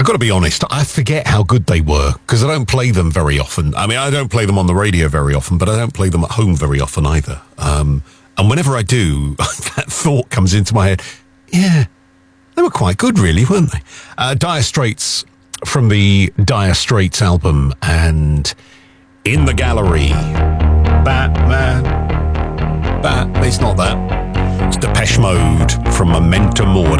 I've got to be honest, I forget how good they were because I don't play them very often. I mean, I don't play them on the radio very often, but I don't play them at home very often either. And whenever I do, that thought comes into my head. Yeah, they were quite good, really, weren't they? Dire Straits from the Dire Straits album, and In the Gallery, Batman. It's not that. It's Depeche Mode from Memento Mori.